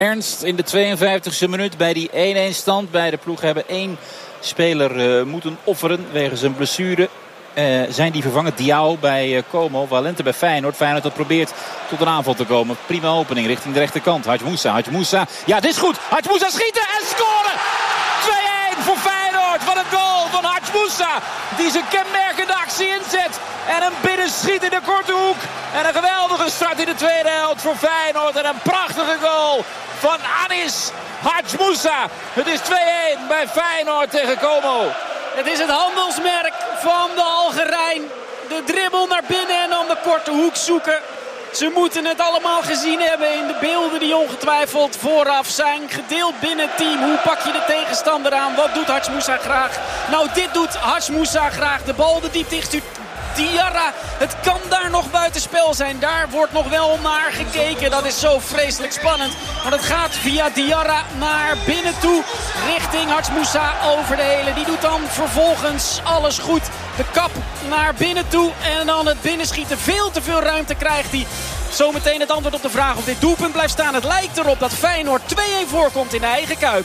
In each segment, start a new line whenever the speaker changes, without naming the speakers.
Ernst in de 52e minuut bij die 1-1 stand. Beide ploegen hebben 1 speler moeten offeren wegens een blessure. Zijn die vervangen? Diao bij Como, Valente bij Feyenoord. Feyenoord dat probeert tot een aanval te komen. Prima opening richting de rechterkant. Hadj Moussa. Ja, dit is goed. Hadj Moussa schieten en scoren! 2-1 voor Feyenoord. Wat een goal van Hadj Moussa. Die zijn kenmerkende actie inzet. En een binnenschiet in de korte hoek. En een geweldige start in de tweede helft voor Feyenoord. En een prachtige goal van Anis Hadj Moussa. Het is 2-1 bij Feyenoord tegen Como.
Het is het handelsmerk van de Algerijn. De dribbel naar binnen en dan de korte hoek zoeken. Ze moeten het allemaal gezien hebben in de beelden die ongetwijfeld vooraf zijn. Gedeeld binnen het team. Hoe pak je de tegenstander aan? Wat doet Hadj Moussa graag? Nou, dit doet Hadj Moussa graag. De bal de diepte ingestuurd. Diarra, het kan daar nog buitenspel zijn. Daar wordt nog wel naar gekeken. Dat is zo vreselijk spannend. Want het gaat via Diarra naar binnen toe. Richting Hadj Moussa over de hele. Die doet dan vervolgens alles goed. De kap naar binnen toe. En dan het binnenschieten. Veel te veel ruimte krijgt hij. Zometeen het antwoord op de vraag of dit doelpunt blijft staan. Het lijkt erop dat Feyenoord 2-1 voorkomt in de eigen Kuip.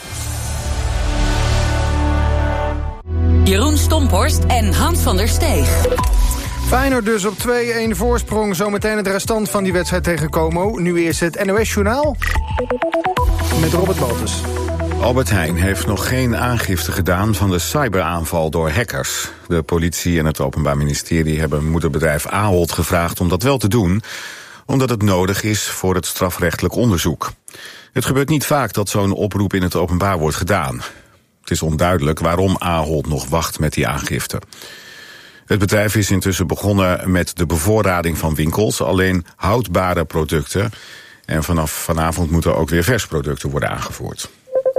Jeroen Stomphorst en Hans van der Steeg.
Feyenoord dus op 2-1 voorsprong. Zometeen het restant van die wedstrijd tegen Como. Nu eerst het NOS-journaal met Robert Baltus.
Albert Heijn heeft nog geen aangifte gedaan van de cyberaanval door hackers. De politie en het Openbaar Ministerie hebben moederbedrijf Ahold gevraagd om dat wel te doen, omdat het nodig is voor het strafrechtelijk onderzoek. Het gebeurt niet vaak dat zo'n oproep in het openbaar wordt gedaan. Het is onduidelijk waarom Ahold nog wacht met die aangifte. Het bedrijf is intussen begonnen met de bevoorrading van winkels, alleen houdbare producten. En vanaf vanavond moeten ook weer versproducten worden aangevoerd.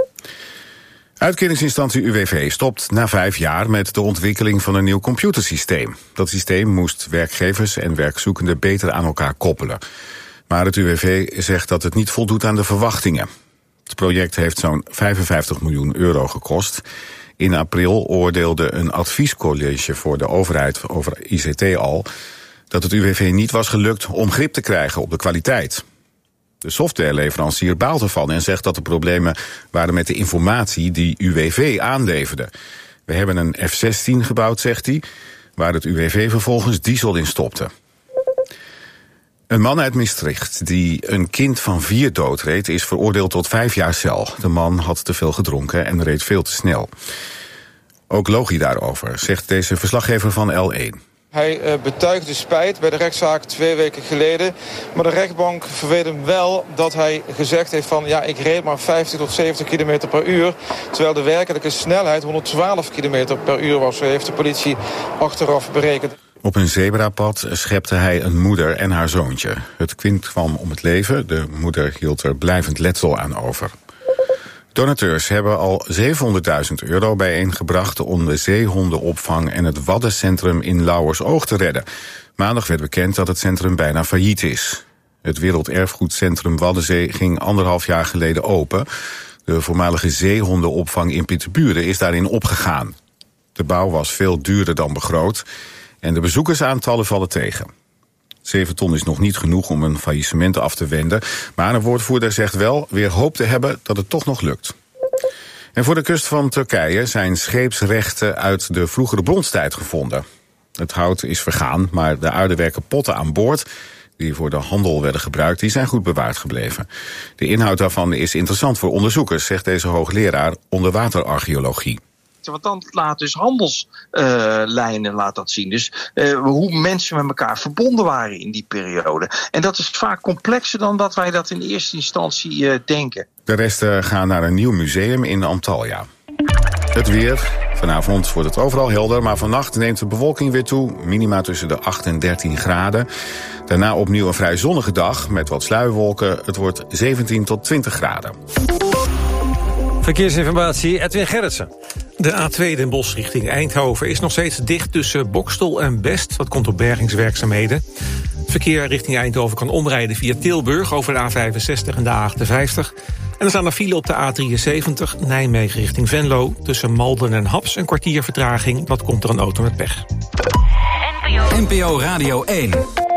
Uitkeringsinstantie UWV stopt na 5 jaar met de ontwikkeling van een nieuw computersysteem. Dat systeem moest werkgevers en werkzoekenden beter aan elkaar koppelen. Maar het UWV zegt dat het niet voldoet aan de verwachtingen. Het project heeft zo'n 55 miljoen euro gekost. In april oordeelde een adviescollege voor de overheid over ICT al dat het UWV niet was gelukt om grip te krijgen op de kwaliteit. De softwareleverancier baalt ervan en zegt dat de problemen waren met de informatie die UWV aanleverde. We hebben een F-16 gebouwd, zegt hij, waar het UWV vervolgens diesel in stopte. Een man uit Maastricht die een kind van 4 doodreed is veroordeeld tot 5 jaar cel. De man had te veel gedronken en reed veel te snel. Ook loog hij daarover, zegt deze verslaggever van L1.
Hij betuigde spijt bij de rechtszaak 2 weken geleden. Maar de rechtbank verweet hem wel dat hij gezegd heeft van ja, ik reed maar 50 tot 70 km per uur. Terwijl de werkelijke snelheid 112 km per uur was. Zo heeft de politie achteraf berekend.
Op een zebrapad schepte hij een moeder en haar zoontje. Het kind kwam om het leven. De moeder hield er blijvend letsel aan over. Donateurs hebben al €700.000 bijeengebracht om de zeehondenopvang en het waddencentrum in Lauwersoog te redden. Maandag werd bekend dat het centrum bijna failliet is. Het Werelderfgoedcentrum Waddenzee ging 1,5 jaar geleden open. De voormalige zeehondenopvang in Pieterburen is daarin opgegaan. De bouw was veel duurder dan begroot en de bezoekersaantallen vallen tegen. 7 ton is nog niet genoeg om een faillissement af te wenden, maar een woordvoerder zegt wel weer hoop te hebben dat het toch nog lukt. En voor de kust van Turkije zijn scheepsrechten uit de vroegere bronstijd gevonden. Het hout is vergaan, maar de aardewerken potten aan boord, die voor de handel werden gebruikt, die zijn goed bewaard gebleven. De inhoud daarvan is interessant voor onderzoekers, zegt deze hoogleraar onderwaterarcheologie.
Want dan laat dus handelslijnen laat dat zien. Dus hoe mensen met elkaar verbonden waren in die periode. En dat is vaak complexer dan dat wij dat in eerste instantie denken.
De resten gaan naar een nieuw museum in Antalya. Het weer. Vanavond wordt het overal helder, maar vannacht neemt de bewolking weer toe. Minima tussen de 8 en 13 graden. Daarna opnieuw een vrij zonnige dag met wat sluierwolken. Het wordt 17 tot 20 graden.
Verkeersinformatie, Edwin Gerritsen. De A2 Den Bosch richting Eindhoven is nog steeds dicht tussen Bokstel en Best. Dat komt door bergingswerkzaamheden. Het verkeer richting Eindhoven kan omrijden via Tilburg over de A65 en de A58. En er staan er file op de A73 Nijmegen richting Venlo. Tussen Malden en Haps een kwartier vertraging. Dat komt door een auto met pech.
NPO Radio 1.